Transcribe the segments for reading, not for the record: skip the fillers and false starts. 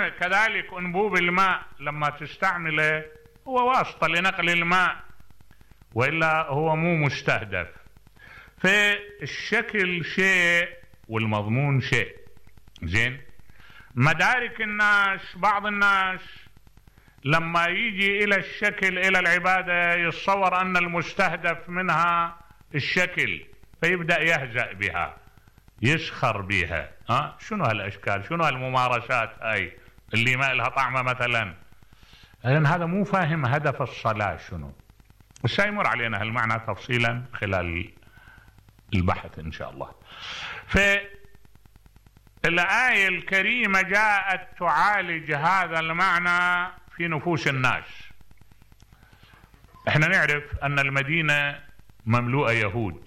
كذلك أنبوب الماء لما تستعمله هو واسطة لنقل الماء، وإلا هو مو مستهدف. فالشكل شيء والمضمون شيء. زين، مدارك الناس، بعض الناس لما يجي إلى الشكل إلى العبادة يتصور أن المستهدف منها الشكل، فيبدأ يهزأ بها، يسخر بها. شنو هالأشكال، شنو هالممارسات هاي اللي ما لها طعمة مثلا؟ لأن هذا مو فاهم هدف الصلاة شنو. وسيمر علينا هالمعنى تفصيلا خلال البحث إن شاء الله. فالآية الكريمة جاءت تعالج هذا المعنى في نفوس الناس. احنا نعرف أن المدينة مملوءة يهود،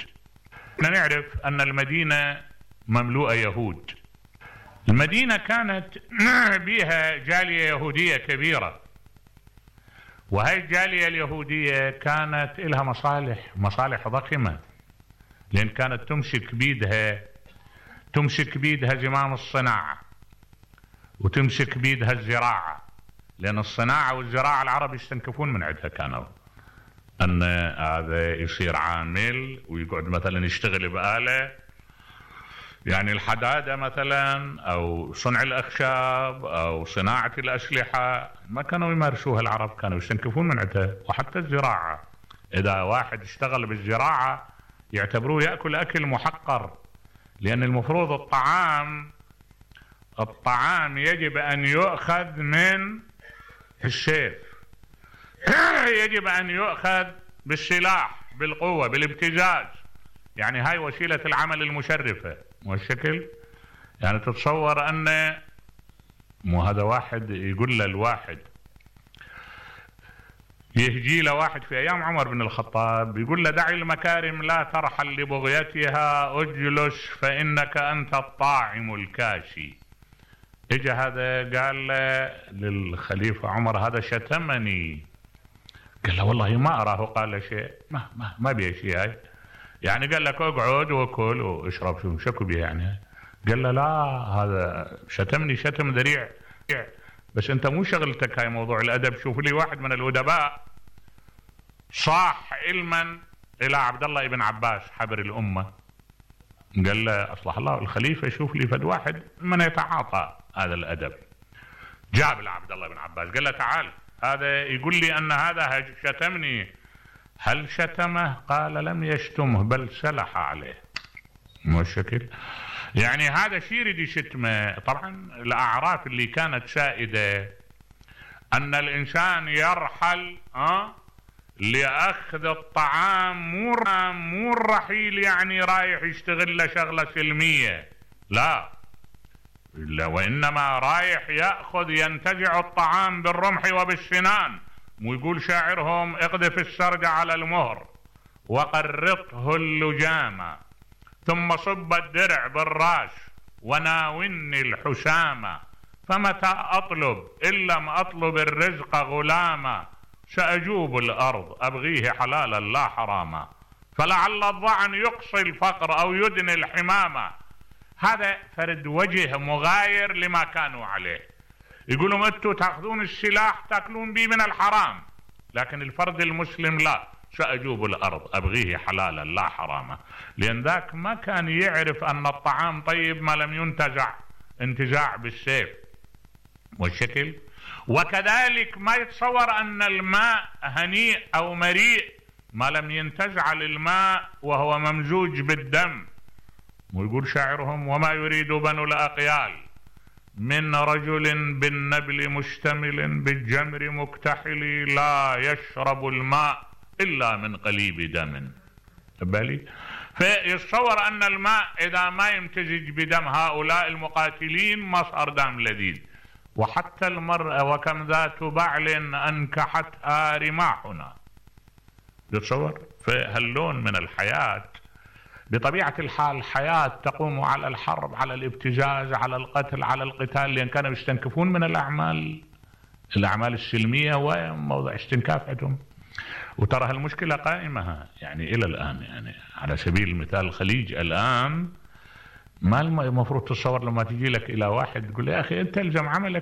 المدينة كانت بها جالية يهودية كبيرة، وهي الجالية اليهودية كانت لها مصالح ضخمة، لأن كانت تمسك بيدها زمام الصناعة، وتمسك بيدها الزراعة، لأن الصناعة والزراعة العرب يستنكفون من عندها. كانوا أن هذا يصير عامل ويقعد مثلا يشتغل بآلة، يعني الحدادة مثلا أو صنع الأخشاب أو صناعة الأسلحة، ما كانوا يمارسوها العرب، كانوا يستنكفون من عندها. وحتى الزراعة، إذا واحد اشتغل بالزراعة يعتبروه يأكل أكل محقر، لأن المفروض الطعام يجب أن يؤخذ من السيف، يجب أن يؤخذ بالسلاح، بالقوة، بالابتزاز. يعني هاي وسيلة العمل المشرفة والشكل. يعني تتصور أن مو هذا واحد يقول له الواحد، يهجي له واحد في أيام عمر بن الخطاب يقول له: دع المكارم لا ترحل لبغيتها، اجلس فإنك أنت الطاعم الكاشي. اجى هذا قال للخليفة عمر: هذا شتمني. قال له: والله ما أراه قال له شيء، ما بيه شيء هاي. يعني قال لك اقعد وكل واشرب، شكو بيه يعني. قال له: لا، هذا شتمني شتم ذريع، بس انت مو شغلتك هاي موضوع الادب. شوف لي واحد من الادباء صاح علما الى عبد الله بن عباس حبر الامه، قال له: اصلح الله الخليفه، شوف لي فد واحد من يتعاطى هذا الادب. جاب لعبد الله بن عباس قال له: تعال، هذا يقول لي ان هذا شتمني، هل شتمه؟ قال: لم يشتمه بل سلح عليه. مو الشكل؟ يعني هذا شيء يريد يشتمه. طبعا الاعراف اللي كانت سائده ان الانسان يرحل لاخذ الطعام، مو الرحيل يعني رايح يشتغل له شغله سلميه، لا، وانما رايح ياخذ ينتزع الطعام بالرمح وبالسنان. ويقول شاعرهم: اقذف السرج على المهر وقرطه اللجامة، ثم صب الدرع بالراس وناولني الحسامة، فمتى أطلب إن لم أطلب الرزق غلاما، سأجوب الأرض أبغيه حلالا لا حراما، فلعل الضعن يقصي الفقر أو يدني الحمامة. هذا فرد وجه مغاير لما كانوا عليه. يقولون انتم تاخذون السلاح تاكلون به من الحرام، لكن الفرد المسلم لا، سأجوب الأرض أبغيه حلالا لا حراما. لأن ذاك ما كان يعرف أن الطعام طيب ما لم ينتزع انتزاع بالسيف والشكل. وكذلك ما يتصور أن الماء هنيء أو مريء ما لم ينتزع للماء وهو ممزوج بالدم. ويقول شاعرهم: وما يريد بنو الأقيال من رجل بالنبل مشتمل بالجمر مكتحل، لا يشرب الماء إلا من قليب دم. بالي فيتصور أن الماء إذا ما يمتزج بدم هؤلاء المقاتلين ما صار دم لذيذ. وحتى المرأة وكم ذات بعل أنكحتها رماحنا. يتصور فهاللون من الحياة. بطبيعة الحال حياة تقوم على الحرب، على الابتزاز، على القتل، على القتال، لأن كانوا يستنكفون من الأعمال السلمية وموضع استنكاف عندهم. وترى هالمشكلة قائمة يعني إلى الآن. يعني على سبيل المثال الخليج الآن ما المفروض تصور لما تجي لك إلى واحد تقول: يا أخي أنت الزم عملك